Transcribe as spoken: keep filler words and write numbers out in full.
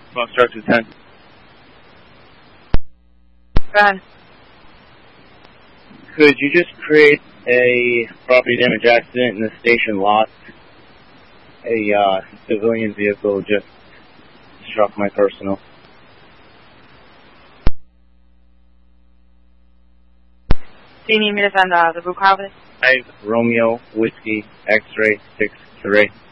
Phone starts with ten. Go ahead. Could you just create a property damage accident in the station lot? A uh, civilian vehicle just struck my personal. Do you need me to send uh, the boot copy? I Romeo Whiskey X-ray six three.